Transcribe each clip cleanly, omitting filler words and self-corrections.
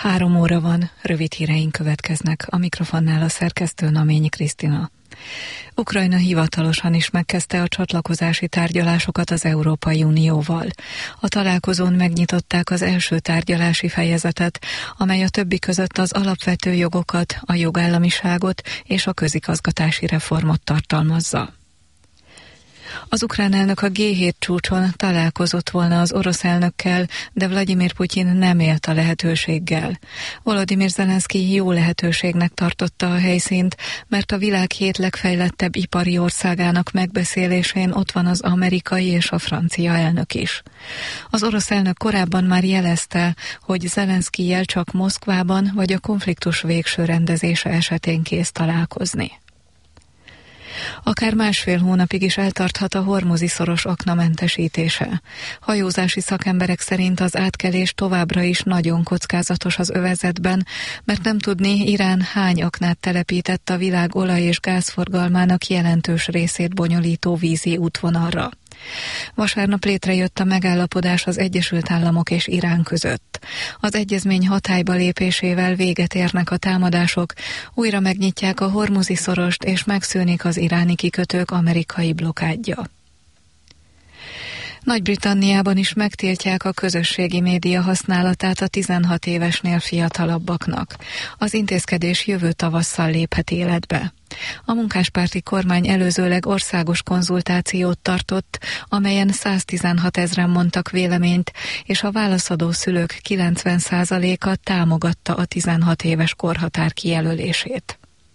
3 óra van, rövid híreink következnek. A mikrofonnál a szerkesztő Naményi Krisztina. Ukrajna hivatalosan is megkezdte a csatlakozási tárgyalásokat az Európai Unióval. A találkozón megnyitották az első tárgyalási fejezetet, amely a többi között az alapvető jogokat, a jogállamiságot és a közigazgatási reformot tartalmazza. Az ukrán elnök a G7 csúcson találkozott volna az orosz elnökkel, de Vladimir Putyin nem élt a lehetőséggel. Volodymyr Zelenszky jó lehetőségnek tartotta a helyszínt, mert a világ 7 legfejlettebb ipari országának megbeszélésén ott van az amerikai és a francia elnök is. Az orosz elnök korábban már jelezte, hogy Zelenszkijjel csak Moszkvában vagy a konfliktus végső rendezése esetén kész találkozni. Akár 1,5 hónapig is eltarthat a Hormuzi-szoros aknamentesítése. Hajózási szakemberek szerint az átkelés továbbra is nagyon kockázatos az övezetben, mert nem tudni, Irán hány aknát telepített a világ olaj- és gázforgalmának jelentős részét bonyolító vízi útvonalra. Vasárnap létrejött a megállapodás az Egyesült Államok és Irán között. Az egyezmény hatályba lépésével véget érnek a támadások, újra megnyitják a Hormuzi-szorost és megszűnik az iráni kikötők amerikai blokádja. Nagy-Britanniában is megtiltják a közösségi média használatát a 16 évesnél fiatalabbaknak. Az intézkedés jövő tavasszal léphet életbe. A munkáspárti kormány előzőleg országos konzultációt tartott, amelyen 116 000 mondtak véleményt, és a válaszadó szülők 90%-a támogatta a 16 éves korhatár kijelölését.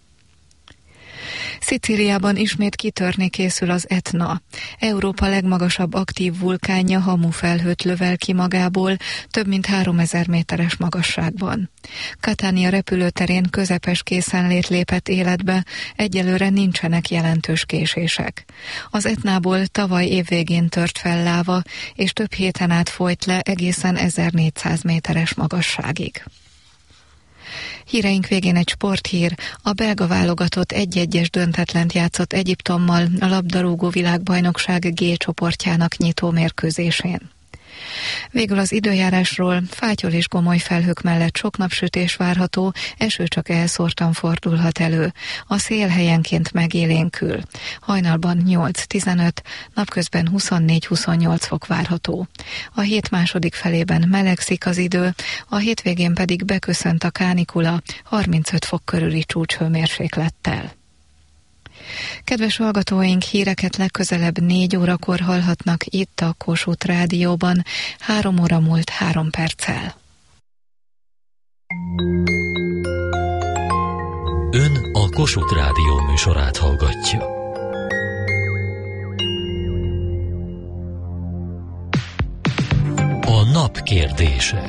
Szicíliában ismét kitörni készül az Etna. Európa legmagasabb aktív vulkánja hamufelhőt lövel ki magából, több mint 3000 méteres magasságban. Catania repülőterén közepes készenlét lépett életbe, egyelőre nincsenek jelentős késések. Az Etnából tavaly évvégén tört fel láva, és több héten át folyt le egészen 1400 méteres magasságig. Híreink végén egy sporthír. A belga válogatott 1-1-es döntetlent játszott Egyiptommal a labdarúgó világbajnokság G csoportjának nyitó mérkőzésén. Végül az időjárásról: fátyol és gomoly felhők mellett sok napsütés várható, eső csak elszórtan fordulhat elő. A szél helyenként megélénkül. Hajnalban 8-15, napközben 24-28 fok várható. A hét második felében melegszik az idő, a hétvégén pedig beköszönt a kánikula 35 fok körüli csúcshőmérséklettel. Kedves hallgatóink, híreket legközelebb 4 órakor hallhatnak itt a Kossuth Rádióban, 3 óra múlt 3 perccel. Ön a Kossuth Rádió műsorát hallgatja. A nap kérdése.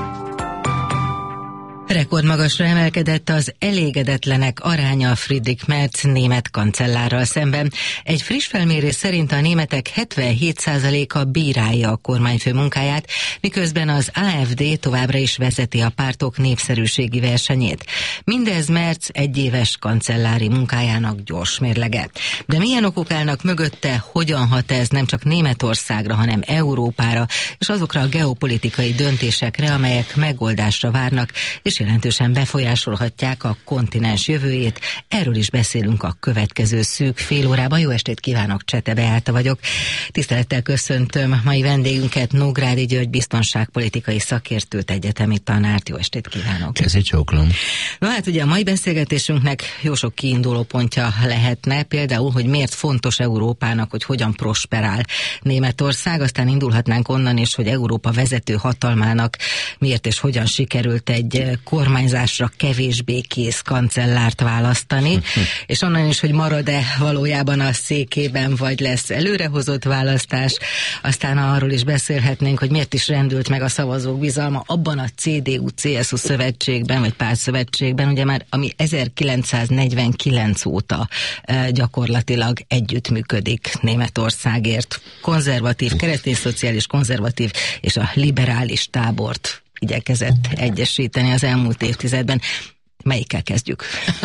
Rekordmagasra emelkedett az elégedetlenek aránya Friedrich Merz német kancellárral szemben. Egy friss felmérés szerint a németek 77%-a bírálja a kormányfő munkáját, miközben az AfD továbbra is vezeti a pártok népszerűségi versenyét. Mindez Merz egyéves kancellári munkájának gyors mérlege. De milyen okok állnak mögötte, hogyan hat ez nem csak Németországra, hanem Európára, és azokra a geopolitikai döntésekre, amelyek megoldásra várnak, és jelentősen befolyásolhatják a kontinens jövőjét. Erről is beszélünk a következő szűk fél órában. Jó estét kívánok, Csete Beáta vagyok. Tisztelettel köszöntöm mai vendégünket, Nógrádi György biztonságpolitikai szakértőt, egyetemi tanárt. Jó estét kívánok. Kezi csóklom. Na hát ugye a mai beszélgetésünknek jó sok kiinduló pontja lehetne, például, hogy miért fontos Európának, hogy hogyan prosperál Németország, aztán indulhatnánk onnan is, hogy Európa vezető hatalmának miért és hogyan sikerült egy kormányzásra kevésbé kész kancellárt választani, és onnan is, hogy marad-e valójában a székében, vagy lesz előrehozott választás. Aztán arról is beszélhetnénk, hogy miért is rendült meg a szavazók bizalma abban a CDU-CSU szövetségben, vagy pártszövetségben, ugye már ami 1949 óta gyakorlatilag együttműködik Németországért. Konzervatív, keresztényszociális konzervatív és a liberális tábort igyekezett egyesíteni az elmúlt évtizedben. Melyikkel kezdjük?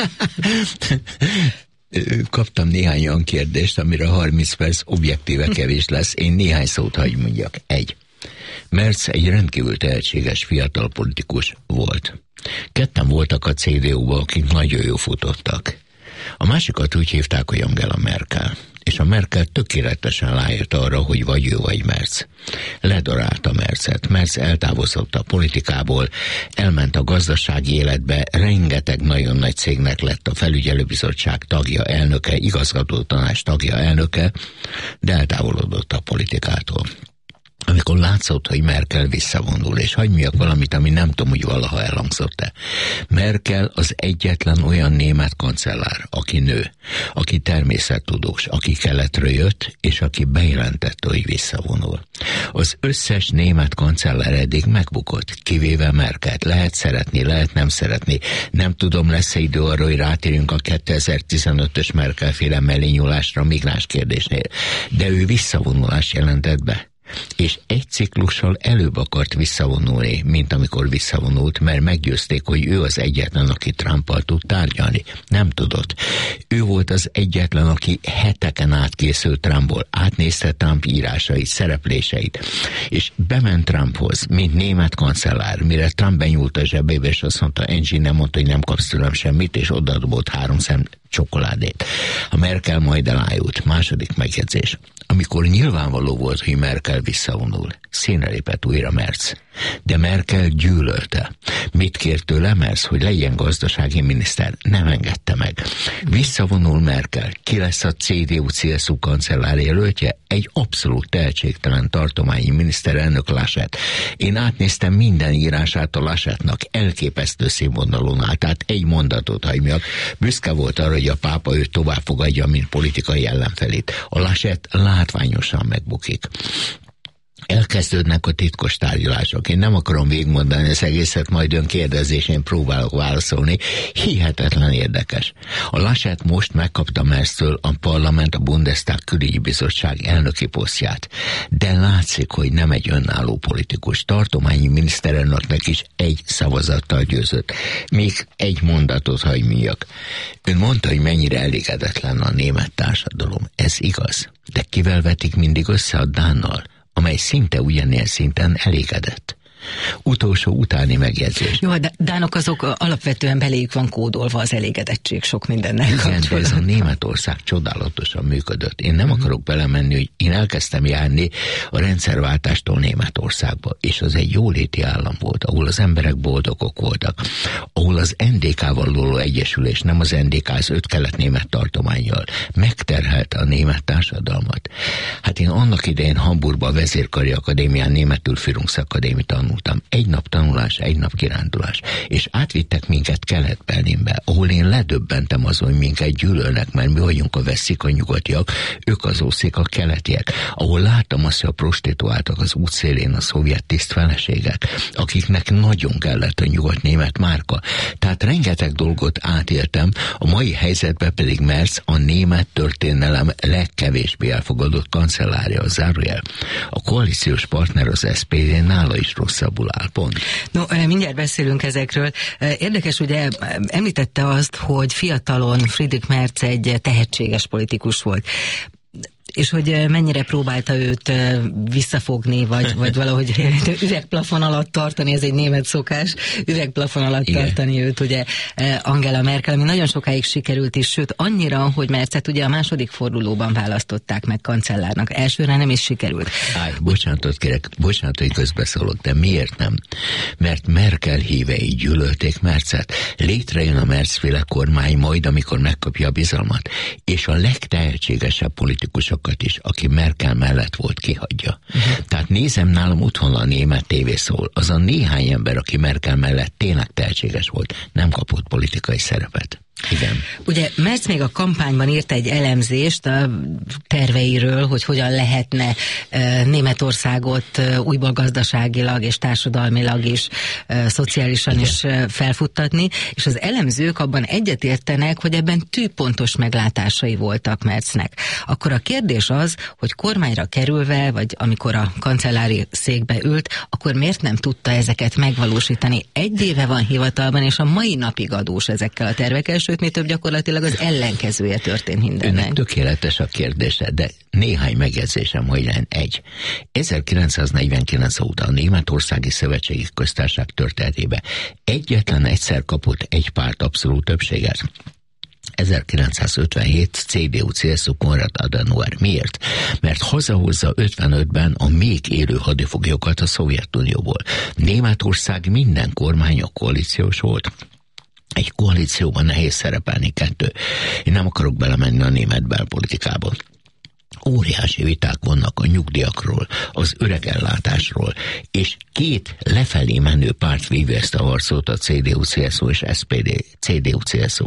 Kaptam néhány olyan kérdést, amire 30 perc objektíve kevés lesz. Én néhány szót hagy mondjak. Merz egy rendkívül tehetséges fiatal politikus volt. Ketten voltak a CDU-ban, akik nagyon jól futottak. A másikat úgy hívták, hogy Angela Merkel. És a Merkel tökéletesen rájött arra, hogy vagy ő, vagy Merz. Ledorálta Merzet. Merz eltávozott a politikából, elment a gazdasági életbe, rengeteg nagyon nagy cégnek lett a felügyelőbizottság tagja, elnöke, igazgatótanács tagja, elnöke, de eltávolodott a politikától. Amikor látszott, hogy Merkel visszavonul, és hagy miak valamit, ami nem tudom, hogy valaha elhangzott-e. Merkel az egyetlen olyan német kancellár, aki nő, aki természettudós, aki keletről jött, és aki bejelentette, hogy visszavonul. Az összes német kancellár eddig megbukott, kivéve Merkelt. Lehet szeretni, lehet nem szeretni. Nem tudom, lesz-e idő arra, hogy rátérjünk a 2015-ös Merkel-féle mellényúlásra a migráns kérdésnél. De ő visszavonulást jelentett be. És egy ciklussal előbb akart visszavonulni, mint amikor visszavonult, mert meggyőzték, hogy ő az egyetlen, aki Trumpal tud tárgyalni. Nem tudott. Ő volt az egyetlen, aki heteken át készült Trumpból, átnézte Trump írásait, szerepléseit, és bement Trumphoz, mint német kancellár, mire Trump benyúlt a zsebébe, és azt mondta, Angie, nem mondta, hogy nem kapsz tőlem semmit, és odadobott 3 szem csokoládét. A Merkel majd elájult. Második megjegyzés. Amikor nyilvánvaló volt, hogy Merkel visszavonul, színre lépett újra Merz. De Merkel gyűlölte. Mit kért tőle Merz, hogy legyen gazdasági miniszter? Nem engedte meg. Visszavonul Merkel. Ki lesz a CDU-CSU kancellár jelöltje? Egy abszolút tehetségtelen tartományi miniszterelnök Laschet. Én átnéztem minden írását a Laschetnak. Elképesztő színvonalon állt. Tehát egy mondatot hagyjak. Büszke volt arra, hogy a pápa őt tovább fogadja, mint politikai ellenfelét. A Laschet látványosan megbukik. Elkezdődnek a titkos tárgyalások. Én nem akarom végigmondani az egészet, majd ön kérdezésén próbálok válaszolni. Hihetetlen érdekes. A Laschet most megkapta Merztől a parlament, a Bundestag külügyi bizottság elnöki posztját. De látszik, hogy nem egy önálló politikus. Tartományi miniszterelnöknek is egy szavazattal győzött. Még egy mondatot hagy mondjak. Ön mondta, hogy mennyire elégedetlen a német társadalom. Ez igaz. De kivel vetik mindig össze? A Dánnal, amely szinte ugyanilyen szinten elégedett. Utolsó utáni megjegyzés. Jó, de dánok azok alapvetően beléjük van kódolva az elégedettség sok mindennel kapcsolatban. Igen, de ez a Németország csodálatosan működött. Én nem akarok belemenni, hogy én elkezdtem járni a rendszerváltástól Németországba, és az egy jóléti állam volt, ahol az emberek boldogok voltak, ahol az NDK-val való egyesülés, nem az NDK, az 5 kelet-német tartománnyal megterhelte a német társadalmat. Hát én annak idején Hamburgban a Vezérkari Akadémián németül Führungsakadémi tanultam. Egy nap tanulás, egy nap kirándulás. És átvittek minket Kelet-Berlinbe, ahol én ledöbbentem azon, hogy minket gyűlölnek, mert mi vagyunk a veszik a nyugatiak, ők az ószik a keletiek. Ahol láttam azt, hogy a prostituáltak az útszélén a szovjet tisztfeleségek, akiknek nagyon kellett a nyugat-német márka. Tehát rengeteg dolgot átéltem, a mai helyzetben pedig Merz a német történelem legkevésbé elfogadott kancellárja, a zárójel. A koalíciós partner az SPD, nála is rosszabbul áll, pont. No, mindjárt beszélünk ezekről. Érdekes, ugye említette azt, hogy fiatalon Friedrich Merz egy tehetséges politikus volt. És hogy mennyire próbálta őt visszafogni, vagy valahogy üvegplafon alatt tartani, ez egy német szokás, üvegplafon alatt tartani őt, ugye Angela Merkel, ami nagyon sokáig sikerült is, sőt annyira, hogy Merzet ugye a második fordulóban választották meg kancellárnak. Elsőre nem is sikerült. Bocsánatot kérek, bocsánat, hogy közbeszólok, de miért nem? Mert Merkel hívei gyűlölték Merzet. Létrejön a Merz-féle kormány majd, amikor megkapja a bizalmat, és a legtehetségesebb politikusok is, aki Merkel mellett volt, kihagyja. Tehát nézem, nálam otthon a német tévé szól. Az a néhány ember, aki Merkel mellett tényleg tehetséges volt, nem kapott politikai szerepet. Igen. Ugye Merz még a kampányban írt egy elemzést a terveiről, hogy hogyan lehetne Németországot újból gazdaságilag és társadalmilag is, szociálisan is felfuttatni, és az elemzők abban egyetértenek, hogy ebben tűpontos meglátásai voltak Merznek. Akkor a kérdés az, hogy kormányra kerülve, vagy amikor a kancellári székbe ült, akkor miért nem tudta ezeket megvalósítani? 1 éve van hivatalban, és a mai napig adós ezekkel a tervekkel, sőt sőt, mi több gyakorlatilag az ellenkezője történt mindennek. Önnek tökéletes a kérdése, de néhány megjegyzésem, hogy legyen. 1. 1949 óta a Németországi Szövetségi Köztársaság történetébe egyetlen egyszer kapott egy párt abszolút többséget. 1957 CDU-CSU Konrad Adenauer. Miért? Mert hazahozza 55-ben a még élő hadifoglyokat a Szovjetunióból. Németország minden kormánya koalíciós volt. Egy koalícióban nehéz szerepelni, 2. Én nem akarok belemenni a német belpolitikába. Óriási viták vannak a nyugdíjakról, az öregellátásról, és 2 lefelé menő párt vívja ezt a harcot, a CDU-CSU és SPD, CDU-CSU.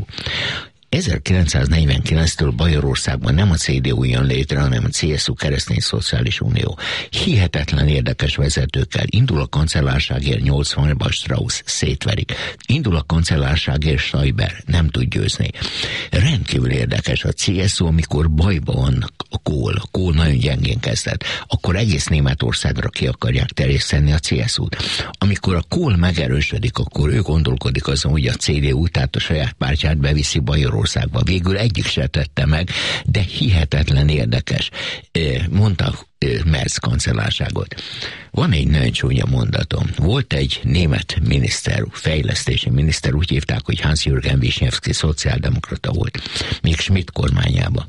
1949-től Bajorországban nem a CDU jön létre, hanem a CSU Keresztény Szociális Unió. Hihetetlen érdekes vezetőkkel. Indul a kancellárságért 80-ban Strauss, szétverik. Indul a kancellárságért Schäuble, nem tud győzni. Rendkívül érdekes a CSU, amikor bajba van a Kohl nagyon gyengén kezdett, akkor egész Németországra ki akarják terjeszteni a CSU-t. Amikor a Kohl megerősödik, akkor ő gondolkodik azon, hogy a CDU, tehát a saját pártját beviszi Bajorországba. Végül egyik se tette meg, de hihetetlen érdekes. Mondta Merz kancellárságot. Van egy nagyon csúnya mondatom. Volt egy német miniszter, fejlesztési miniszter, úgy hívták, hogy Hans-Jürgen Wisniewski, szociáldemokrata volt, még Schmidt kormányában.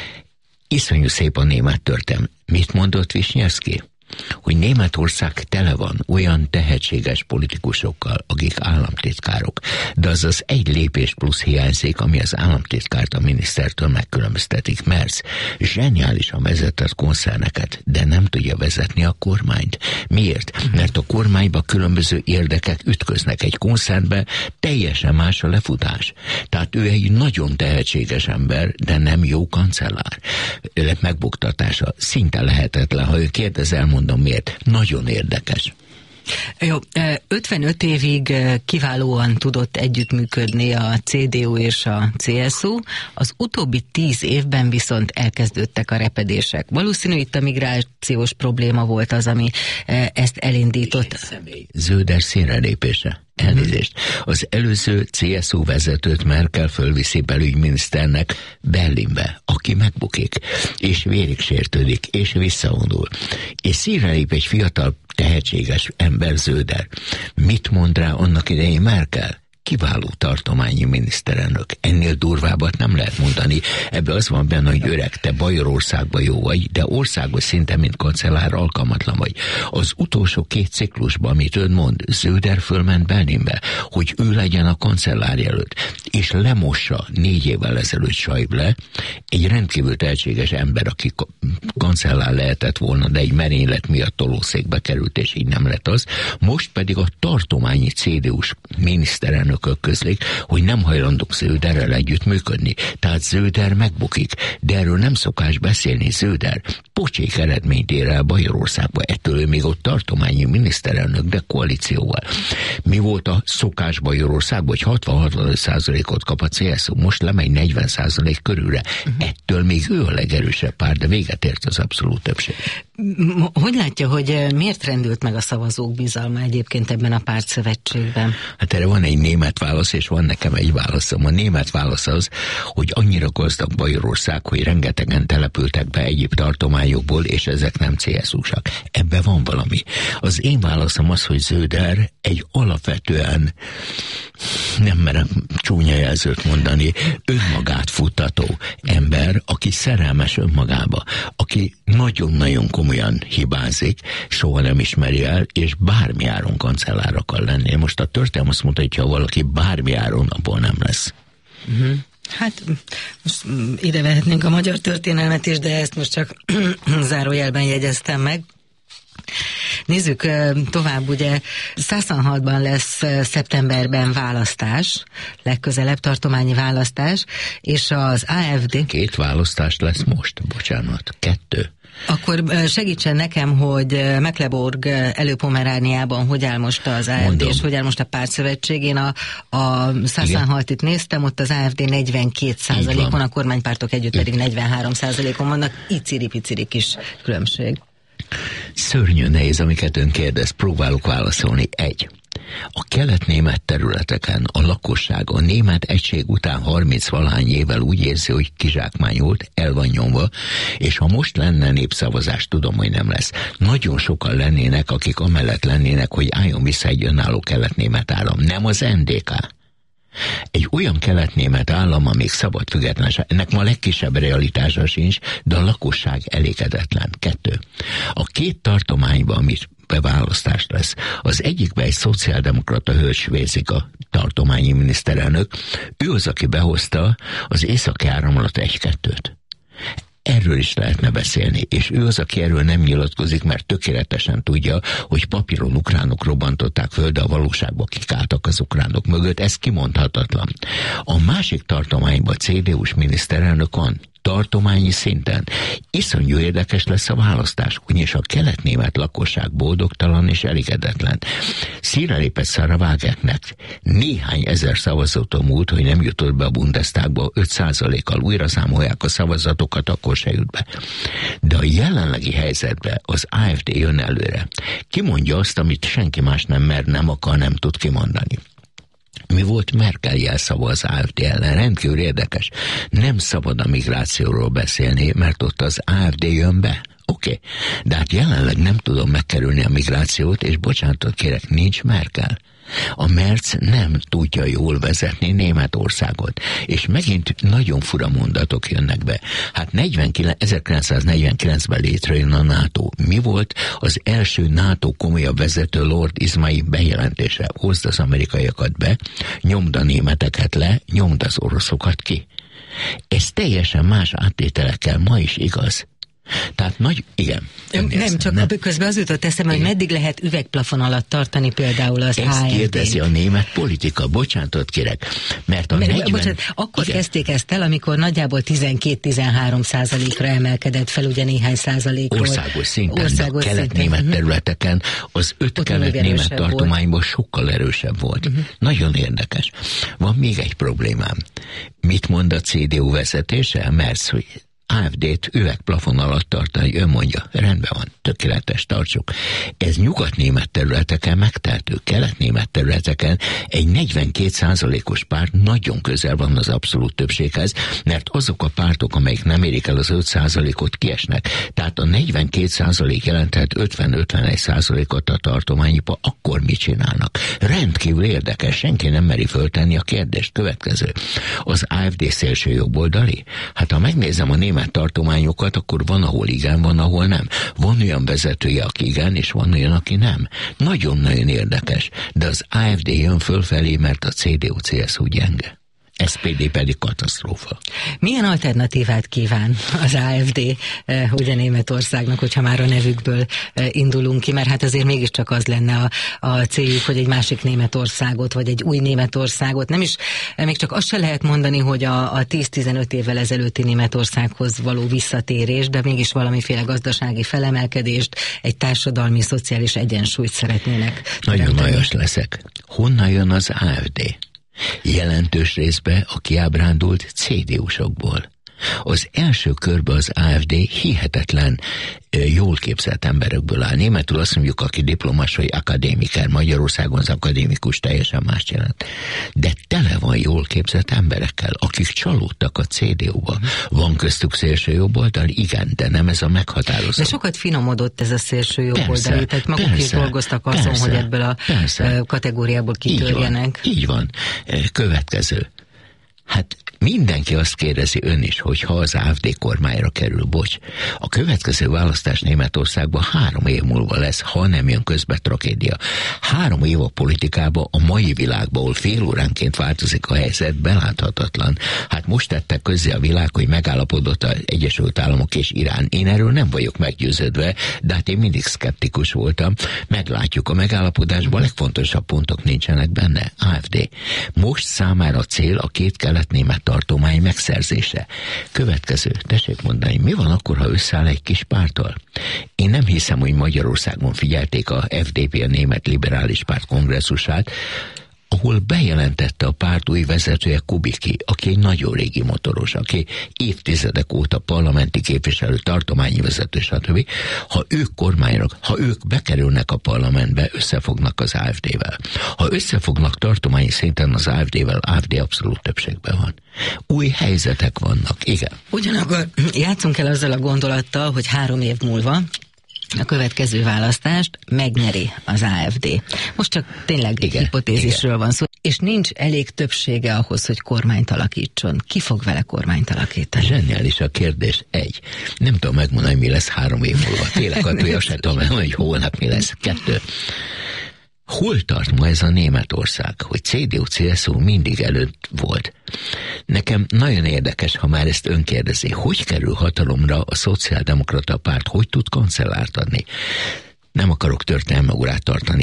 Iszonyú szép a német történelem. Mit mondott Wisniewski? Hogy Németország tele van olyan tehetséges politikusokkal, akik államtitkárok, de az egy lépés plusz hiányzik, ami az államtitkárt a minisztertől megkülönböztetik. Merz zseniálisan vezetett koncerneket, de nem tudja vezetni a kormányt. Miért? Mert a kormányban különböző érdekek ütköznek. Egy koncernbe teljesen más a lefutás. Tehát ő egy nagyon tehetséges ember, de nem jó kancellár. Megbuktatása szinte lehetetlen. Ha ő kérdezel, mondom miért. Nagyon érdekes. Jó, 55 évig kiválóan tudott együttműködni a CDU és a CSU, az utóbbi 10 évben viszont elkezdődtek a repedések. Valószínű itt a migrációs probléma volt az, ami ezt elindított. Zöder színrelépése. Elnézést. Az előző CSU vezetőt Merkel fölviszi belügyminiszternek Berlinbe, aki megbukik, és vérig sértődik, és visszavonul. És színre lép egy fiatal, tehetséges ember, Zöder. Mit mond rá annak idején Merkel? Kiváló tartományi miniszterelnök. Ennél durvábbat nem lehet mondani. Ebben az van benne, hogy öreg, te Bajorországban jó vagy, de országos szinten, mint kancellár alkalmatlan vagy. Az utolsó 2 ciklusban, amit ön mond, Zöder fölment Berlinbe, hogy ő legyen a kancellárjelölt, és lemossa 4 évvel ezelőtt Schäuble, egy rendkívül tehetséges ember, aki kancellár lehetett volna, de egy merénylet miatt tolószékbe került, és így nem lett az. Most pedig a tartományi CDU-s miniszterelnök közlik, hogy nem hajlandók Zöderrel együtt működni. Tehát Zöder megbukik, de erről nem szokás beszélni. Zöder pocsék eredményt ér el Bajorországba, ettől ő még ott tartományi miniszterelnök, de koalícióval. Mi volt a szokás Bajorországban, hogy 60-65%-ot kap a CSU, most lemegy 40% körülre. Ettől még ő a legerősebb párt, de véget ért az abszolút többség. Hogy látja, hogy miért rendült meg a szavazók bizalma egyébként ebben a pártszövetségben? Hát erre van egy német válasz, és van nekem egy válaszom. A német válasz az, hogy annyira gazdag Bajorország, hogy rengetegen települtek be egyéb tartományokból, és ezek nem CSU-sak. Ebben van valami. Az én válaszom az, hogy Zöder egy alapvetően, nem merem csúnya jelzőt mondani, önmagát futtató ember, aki szerelmes önmagába, aki nagyon-nagyon komolyan hibázik, soha nem ismeri el, és bármi áron kancellár akar lenni. Most a történelem azt mutatja, ha valaki bármi áron, abból nem lesz. Hát most ide vehetnénk a magyar történelmet is, de ezt most csak zárójelben jegyeztem meg. Nézzük tovább, ugye 106-ban lesz szeptemberben választás, legközelebb tartományi választás, és az AfD... 2 választás lesz most, bocsánat, 2. Akkor segítsen nekem, hogy Mecklenburg Előpomerániában hogy áll most az AfD, és hogy áll most a pártszövetségén. A 106 itt néztem, ott az AfD 42%-on, a kormánypártok együtt pedig 43%-on vannak, iciri-piciri kis különbség. Szörnyű nehéz, amiket ön kérdez, próbálok válaszolni. 1. A kelet-német területeken a lakosság a német egység után 30-valahány évvel úgy érzi, hogy kizsákmányolt, el van nyomva, és ha most lenne népszavazás, tudom, hogy nem lesz. Nagyon sokan lennének, akik amellett lennének, hogy álljon vissza egy önálló kelet-német állam. Nem az NDK. Egy olyan kelet-német állam, amíg szabad függetlenság, ennek ma a legkisebb realitása sincs, de a lakosság elégedetlen. 2. A 2 tartományban, amit beválasztás lesz. Az egyikben egy szociáldemokrata hölgy Svézik, a tartományi miniszterelnök. Ő az, aki behozta az északi áramlat 1-2-t. Erről is lehetne beszélni, és ő az, aki erről nem nyilatkozik, mert tökéletesen tudja, hogy papíron ukránok robbantották föl, de a valóságban kik álltak az ukránok mögött, ez kimondhatatlan. A másik tartományban CDU-s miniszterelnök van, tartományi szinten. Iszonyú érdekes lesz a választás, ugyanis a kelet-német lakosság boldogtalan és elégedetlen. Színre lépett Sarah Wagenknecht néhány ezer szavazaton múlt, hogy nem jutott be a Bundestagba, 5%-kal újra számolják a szavazatokat, akkor se jut be. De a jelenlegi helyzetben az AfD jön előre. Ki mondja azt, amit senki más nem mer, nem akar, nem tud kimondani. Mi volt Merkel jelszava az AfD ellen? Rendkívül érdekes. Nem szabad a migrációról beszélni, mert ott az AfD jön be. Oké. De hát jelenleg nem tudom megkerülni a migrációt, és bocsánatot kérek, nincs Merkel. A Merz nem tudja jól vezetni Németországot. És megint nagyon fura mondatok jönnek be. Hát 1949-ben létrejön a NATO. Mi volt az első NATO komolyabb vezető Lord Ismay bejelentése? Hozd az amerikaiakat be, nyomd a németeket le, nyomd az oroszokat ki. Ez teljesen más áttételekkel ma is igaz. Tehát igen. Nem, csak közben az jutott eszembe, hogy meddig lehet üvegplafon alatt tartani például az AfD-t. Ezt kérdezi a német politika, bocsánatot kérek, mert a 40... Akkor kezdték ezt el, amikor nagyjából 12-13%-ra emelkedett fel, ugye néhány százalékról. Országos szinten, de a kelet-német területeken az 5 kelet-német tartományban sokkal erősebb volt. Nagyon érdekes. Van még egy problémám. Mit mond a CDU vezetése? Mert hogy AfD-t üvegplafon alatt tartani, ön mondja, rendben van, tökéletes, tartsuk. Ez nyugat-német területeken megtehető, kelet-német területeken egy 42%-os párt nagyon közel van az abszolút többséghez, mert azok a pártok, amelyek nem érik el az 5%-ot, kiesnek. Tehát a 42% jelentett 50-51%-ot a tartományiba, akkor mit csinálnak? Rendkívül érdekes, senki nem meri föltenni a kérdést. Következő. Az AfD szélső jobboldali? Hát ha megnézem a német tartományokat, akkor van, ahol igen, van, ahol nem. Van olyan vezetője, aki igen, és van olyan, aki nem. Nagyon-nagyon érdekes. De az AfD jön fölfelé, mert a CDU-CSU gyenge. SPD pedig katasztrófa. Milyen alternatívát kíván az AfD ugye Németországnak, hogyha már a nevükből indulunk ki, mert hát azért mégiscsak az lenne a céljuk, hogy egy másik Németországot, vagy egy új Németországot, nem is, még csak azt se lehet mondani, hogy a 10-15 évvel ezelőtti Németországhoz való visszatérés, de mégis valamiféle gazdasági felemelkedést, egy társadalmi, szociális egyensúlyt szeretnének. Nagyon nagyos leszek. Honnan jön az AfD? Jelentős részben a kiábrándult CDU-sokból. Az első körben az AfD hihetetlen jól képzett emberekből áll. Németül azt mondjuk, aki diplomás vagy akadémiker, Magyarországon az akadémikus teljesen más jelent. De tele van jól képzett emberekkel, akik csalódtak a CDU-ba. Van köztük szélső jobboldal? Igen, de nem ez a meghatározó. De sokat finomodott ez a szélső jobboldali, tehát maguk is dolgoztak azon, hogy ebből a kategóriából kitörjenek. Így van. Következő. Hát mindenki azt kérdezi, ön is, hogy ha az AfD kormányra kerül, bocs, a következő választás Németországban 3 év múlva lesz, ha nem jön közbe tragédia. 3 év a politikában, a mai világban, ahol fél óránként változik a helyzet, beláthatatlan. Hát most tettek közzé a világ, hogy megállapodott az Egyesült Államok és Irán. Én erről nem vagyok meggyőződve, de hát én mindig szkeptikus voltam. Meglátjuk a megállapodásban, a legfontosabb pontok nincsenek benne. AfD. Most számára a cél a 2 kelet-német tartomány megszerzése. Következő, tessék mondani, mi van akkor, ha összeáll egy kis párttal? Én nem hiszem, hogy Magyarországon figyelték a FDP, a Német Liberális Párt kongresszusát. ahol bejelentette a párt új vezetője, Kubicki, aki egy nagyon régi motoros, aki évtizedek óta parlamenti képviselő, tartományi vezető, stb. Ha ők kormánynak, ha ők bekerülnek a parlamentbe, összefognak az AfD-vel. Ha összefognak tartományi szinten az AfD-vel, AfD abszolút többségben van. Új helyzetek vannak, igen. Ugyanakkor játszunk el azzal a gondolattal, hogy 3 év múlva a következő választást megnyeri az AfD. Most csak tényleg hipotézisről van szó, és nincs elég többsége ahhoz, hogy kormányt alakítson. Ki fog vele kormányt alakítani? Zseniális a kérdés. 1. Nem tudom megmondani, mi lesz 3 év múlva. Tényleg attól sem tudom megmondani, hogy holnap mi lesz. 2. Hol tart ma ez a Németország, hogy CDU-CSU mindig előtt volt? Nekem nagyon érdekes, ha már ezt önkérdezi, hogy kerül hatalomra a szociáldemokrata párt, hogy tud kancellárt adni? Nem akarok történelmi órát tartani.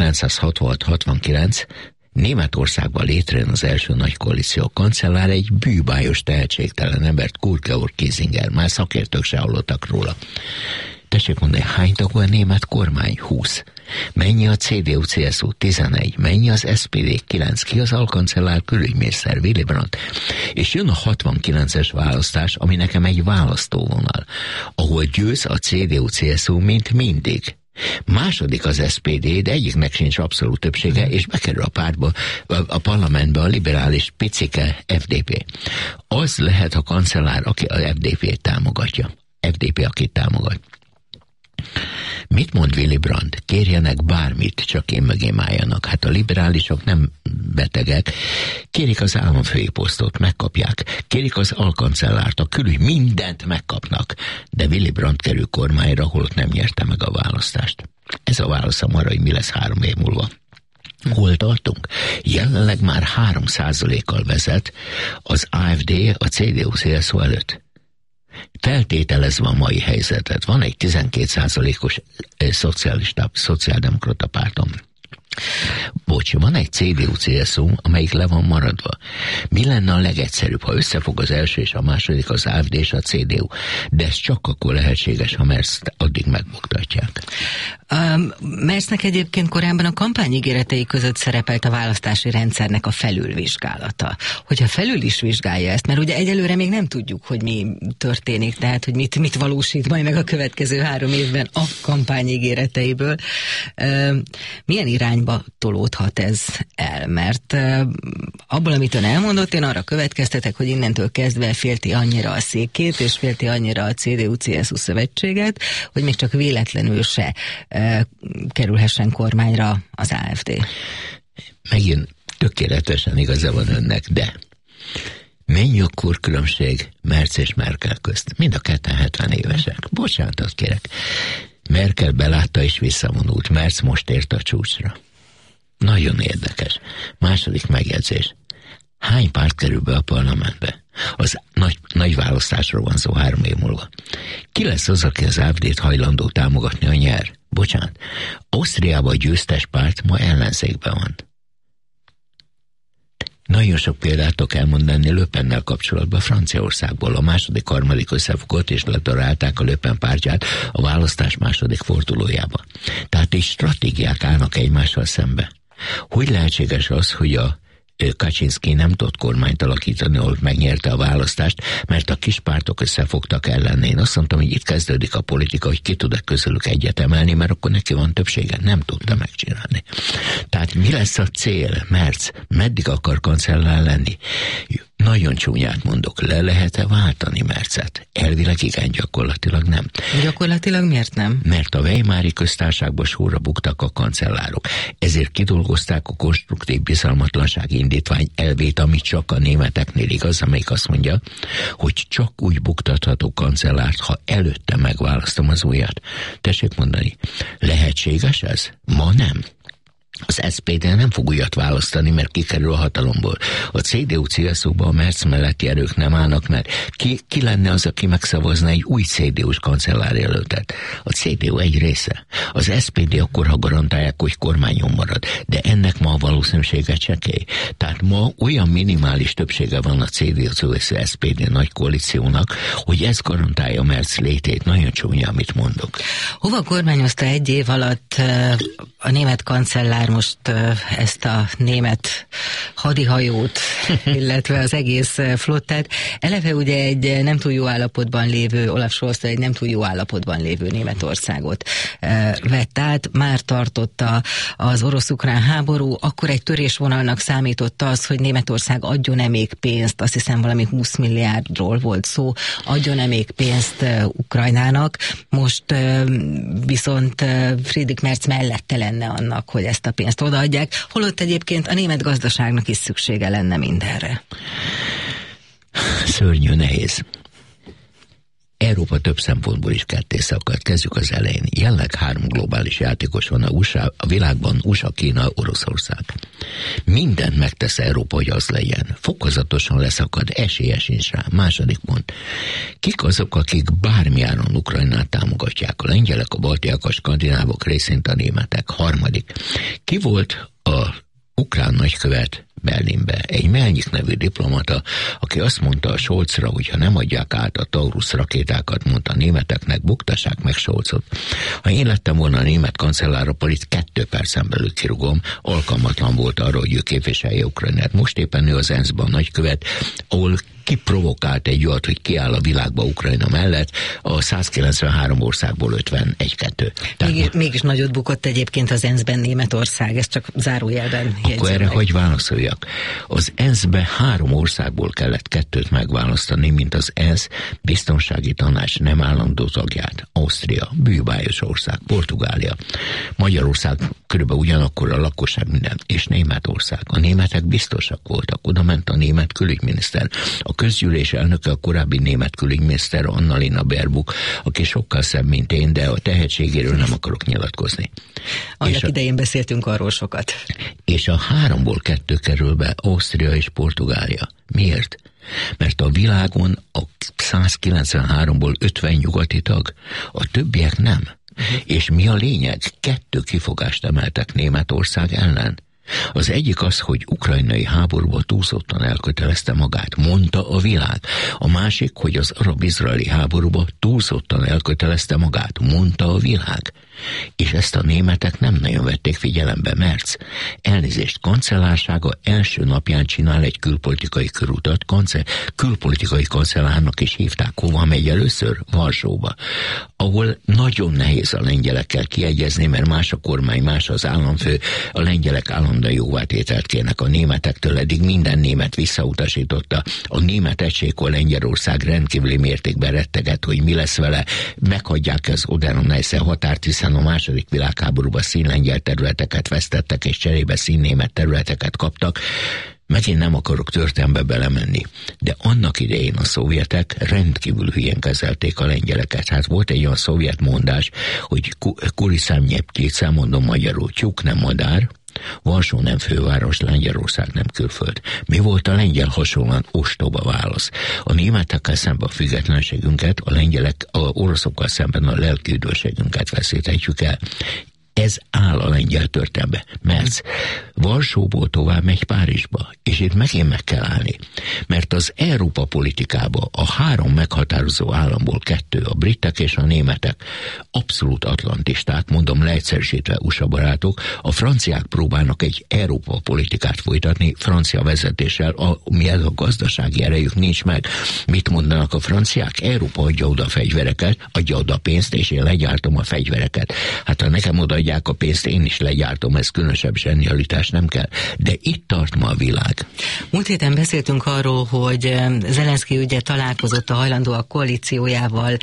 1966-69 Németországban létrejön az első nagy koalíció. Kancellár egy bűbájos, tehetségtelen embert, Kurt Georg Kiesinger, már szakértők se hallottak róla. Tessék mondani, hány tagú a német kormány? 20. Mennyi a CDU-CSU? 11. Mennyi az SPD? 9. Ki az alkancellár? Külügyminiszter Willy Brandt. És jön a 69-es választás, ami nekem egy választóvonal, ahol győz a CDU-CSU, mint mindig. Második az SPD, de egyiknek sincs abszolút többsége, és bekerül a pártba, a parlamentbe a liberális picike FDP. Az lehet a kancellár, aki a FDP-t támogatja. FDP, akit támogat. Mit mond Willy Brandt? Kérjenek bármit, csak én mögém álljanak. Hát a liberálisok nem betegek. Kérik az államfői posztot, megkapják. Kérik az alkancellárt, a mindent megkapnak. De Willy Brandt kerül kormányra, holott nem nyerte meg a választást. Ez a válaszom arra, hogy mi lesz 3 év múlva. Hol tartunk? Jelenleg már 3%-kal vezet az AfD a CDU-CSU előtt. Feltételezve a mai helyzetet, van egy 12%-os szociáldemokrata pártom. Bocs, van egy CDU-CSU, amelyik le van maradva. Mi lenne a legegyszerűbb, ha összefog az első és a második, az AfD és a CDU? De ez csak akkor lehetséges, ha Merzt addig megbuktatják. Merznek egyébként korábban a kampányígéretei között szerepelt a választási rendszernek a felülvizsgálata. Hogyha felül is vizsgálja ezt, mert ugye egyelőre még nem tudjuk, hogy mi történik, tehát hogy mit valósít majd meg a következő 3 évben a kampányígéreteiből. Milyen irányba tolódhat ez el? Mert abból, amit ön elmondott, én arra következtetek, hogy innentől kezdve félti annyira a székét, és félti annyira a CDU-CSU szövetséget, hogy még csak véletlenül se kerülhessen kormányra az AfD. Megint tökéletesen igaza van önnek, de mennyi akkor különbség Merz és Merkel közt? Mind a ketten 70 évesek. Bocsánatot kérek. Merkel belátta és visszavonult. Merz most ért a csúcsra. Nagyon érdekes. Második megjegyzés. Hány párt kerül be a parlamentbe? Az nagy választásról van szó 3 év múlva. Ki lesz az, aki az AfD-t hajlandó támogatni, a nyer? Bocsánat. Ausztriában a győztes párt ma ellenzékben van. Nagyon sok példát tudok elmondani Le Pennel kapcsolatban Franciaországból. A második, harmadik összefogott és ledarálták a Le Pen pártját a választás második fordulójába. Tehát így stratégiák állnak egymással szembe. Hogy lehetséges az, hogy a Kaczynszki nem tudott kormányt alakítani, ahol megnyerte a választást, mert a kis pártok összefogtak ellene. Én azt mondtam, hogy itt kezdődik a politika, hogy ki tud közülük egyet emelni, mert akkor neki van többsége. Nem tudta megcsinálni. Tehát mi lesz a cél? Merz meddig akar kancellár lenni? Nagyon csúnyát mondok, le lehet-e váltani Merzet? Elvileg igen, gyakorlatilag nem. Gyakorlatilag miért nem? Mert a Weimári köztársaságban sorra buktak a kancellárok. Ezért kidolgozták a konstruktív bizalmatlansági indítvány elvét, ami csak a németeknél igaz, amelyik azt mondja, hogy csak úgy buktatható kancellárt, ha előtte megválasztom az újat. Tessék mondani, lehetséges ez? Ma nem. Az SPD nem fog újat választani, mert kikerül a hatalomból. A CDU-CSU-ban a Merz melletti erők nem állnak, mert ki lenne az, aki megszavazna egy új CDU-s kancellárjelöltet? A CDU egy része. Az SPD akkor, ha garantálják, hogy kormányon marad. De ennek ma ma a valószínűsége csekély. Tehát ma olyan minimális többsége van a CDU-SPD nagy koalíciónak, hogy ez garantálja Merz létét. Nagyon csúnya, amit mondok. Hova kormányozta egy év alatt a német kancellár most ezt a német hadihajót, illetve az egész flottát? Eleve ugye egy nem túl jó állapotban lévő, Olaf Scholz egy nem túl jó állapotban lévő Németországot vett át, már tartotta az orosz-ukrán háború, akkor egy törésvonalnak számította az, hogy Németország adjon-e még pénzt, azt hiszem valami 20 milliárdról volt szó, adjon-e még pénzt Ukrajnának, most viszont Friedrich Merz mellette lenne annak, hogy ezt a pénzt odaadják, holott egyébként a német gazdaságnak is szüksége lenne mindenre. Szörnyű nehéz. Európa több szempontból is ketté szakadt. Kezdjük az elején. Jelenleg 3 globális játékos van a világban, USA, Kína, Oroszország. Mindent megtesz Európa, hogy az legyen. Fokozatosan leszakad, esélye sincs rá. Második pont. Kik azok, akik bármiáron Ukrajnát támogatják? A lengyelek, a baltiak, a skandinávok, részint a németek. Harmadik. Ki volt a ukrán nagykövet Berlinbe? Egy Melnyik nevű diplomata, aki azt mondta a Scholzra, hogy ha nem adják át a Taurus rakétákat, mondta a németeknek, buktassák meg Scholzot. Ha én lettem volna a német kancellár, akkor itt 2 percen belül kirugom, alkalmatlan volt arra, hogy ő képviselje Ukrajnát. Most éppen ő az ENSZ-ben nagykövet, ahol kiprovokált egy olyat, hogy kiáll a világba Ukrajna mellett, a 193 országból 51-2. Mégis nagyot bukott egyébként az ENSZ-ben Németország, ez csak zárójelben jegyzem. Akkor erre hogy válaszoljak? Az ENSZ-be 3 országból kellett 2-t megválasztani, mint az ENSZ biztonsági tanács nem állandó tagját. Ausztria, bűbájos ország, Portugália, Magyarország körülbelül ugyanakkor a lakosság minden, és Németország. A németek biztosak voltak, oda ment a német külügyminiszter. A közgyűlés elnöke a korábbi német külügyminiszter Annalena Baerbock, aki sokkal szebb, mint én, de a tehetségéről nem akarok nyilatkozni. Annak idején beszéltünk arról sokat. És a 3-ból 2 kerül be Ausztria és Portugália. Miért? Mert a világon a 193-ból 50 nyugati tag, a többiek nem. És mi a lényeg? 2 kifogást emeltek Németország ellen. Az egyik az, hogy ukrajnai háborúba túlzottan elkötelezte magát, mondta a világ. A másik, hogy az arab-izraeli háborúba túlzottan elkötelezte magát, mondta a világ. És ezt a németek nem nagyon vették figyelembe, Merz. Elnézést, kancellársága első napján csinál egy külpolitikai körutat, külpolitikai kancellárnak is hívták. Hova megy először? Varsóba. Ahol nagyon nehéz a lengyelekkel kiegyezni, mert más a kormány, más az államfő, a lengyelek állandóan jóvátételt kérnek a németektől, eddig minden német visszautasította. A német egységkor Lengyelország rendkívüli mértékben retteget, hogy mi lesz vele, meghagyják az Oder-Neisse határt, hiszen a második világháborúban színlengyel területeket vesztettek, és cserébe színnémet területeket kaptak. Megint nem akarok történetbe belemenni, de annak idején a szovjetek rendkívül hülyén kezelték a lengyeleket. Hát volt egy olyan szovjet mondás, hogy kuriszám nyepkétszel, mondom magyarul, tyúk nem madár, Varsó nem főváros, Lengyelország nem külföld. Mi volt a lengyel hasonlóan ostoba válasz? A németekkel szemben a függetlenségünket, a lengyelek, a oroszokkal szemben a lelki üdvösségünket veszíthetjük el. Ez áll a lengyel történetbe. Merz Varsóból tovább megy Párizsba, és itt megint meg kell állni. Mert az Európa politikába a 3 meghatározó államból 2, a britek és a németek, abszolút atlantisták, mondom leegyszerűsítve USA barátok, a franciák próbálnak egy Európa politikát folytatni, francia vezetéssel, mivel a gazdasági erejük nincs meg. Mit mondanak a franciák? Európa adja oda a fegyvereket, adja oda a pénzt, és én legyártom a fegyvereket. Hát ha nekem odaadják a pénzt, én is legyártom, ez különösebb zsenialitás nem kell. De itt tart ma a világ. Múlt héten beszéltünk arról, hogy Zelenszky ugye találkozott a hajlandóak koalíciójával,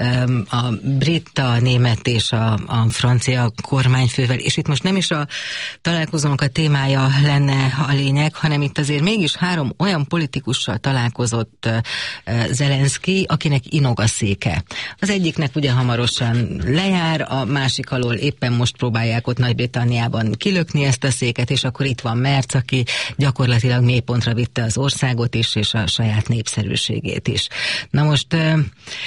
a brit, a német és a francia kormányfővel, és itt most nem is a találkozónak a témája lenne a lényeg, hanem itt azért mégis 3 olyan politikussal találkozott Zelenszky, akinek inog a széke. Az egyiknek ugye hamarosan lejár, a másik alól éppen most próbálják ott Nagy-Britanniában kilökni ezt a széket, és akkor itt van Merz, aki gyakorlatilag mélypontra vitte az országot is, és a saját népszerűségét is. Na most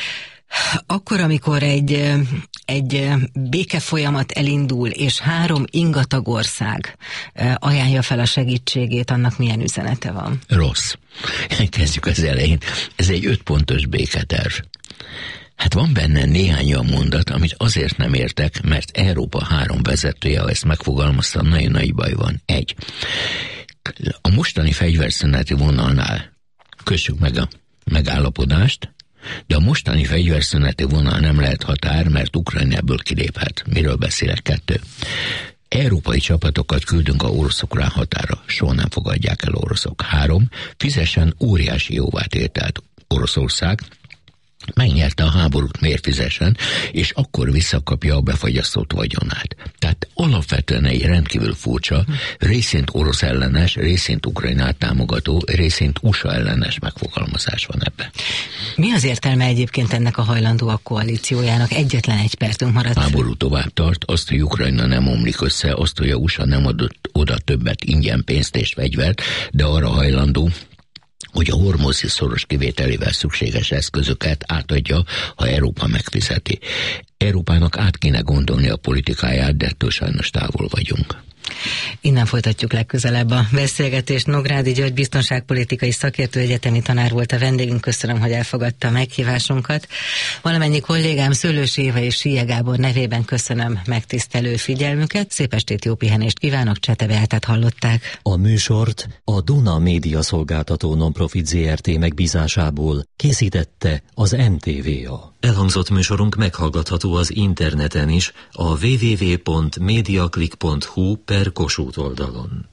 Akkor, amikor egy békefolyamat elindul, és 3 ingatag ország ajánlja fel a segítségét, annak milyen üzenete van? Rossz. Kezdjük az elején. Ez egy 5 pontos béketerv. Hát van benne néhány olyan mondat, amit azért nem értek, mert Európa 3 vezetője, ha ezt megfogalmazta, nagyon nagy baj van. 1. A mostani fegyverszüneti vonalnál kössük meg a megállapodást, de a mostani fegyverszüneti vonal nem lehet határ, mert Ukrajna ebből kiléphet. Miről beszélek? 2. Európai csapatokat küldünk a orosz ukrán határa. Soha nem fogadják el oroszok. 3. Fizessen óriási jóvátételt Oroszország, megnyerte a háborút, miért fizessen, és akkor visszakapja a befagyasztott vagyonát. Tehát alapvetően egy rendkívül furcsa, részint orosz ellenes, részint Ukrajnát támogató, részint USA ellenes megfogalmazás van ebben. Mi az értelme egyébként ennek a hajlandóak koalíciójának? Egyetlen 1 percünk maradt. A háború tovább tart, azt, hogy Ukrajna nem omlik össze, azt, hogy a USA nem adott oda többet ingyen pénzt és fegyvert, de arra hajlandó, hogy a hormuzzi szoros kivételével szükséges eszközöket átadja, ha Európa megfizeti. Európának át kéne gondolni a politikáját, de ettől sajnos távol vagyunk. Innen folytatjuk legközelebb a beszélgetést. Nógrádi György biztonságpolitikai szakértő, egyetemi tanár volt a vendégünk. Köszönöm, hogy elfogadta a meghívásunkat. Valamennyi kollégám Szőlősi Éva és Síje Gábor nevében köszönöm megtisztelő figyelmüket. Szép estét, jó pihenést kívánok, Csete Beátát hallották. A műsort a Duna Média Szolgáltató Nonprofit Zrt. Megbízásából készítette az NTVA. Elhangzott műsorunk meghallgatható az interneten is, a www.mediaclick.hu/Kossuth oldalon.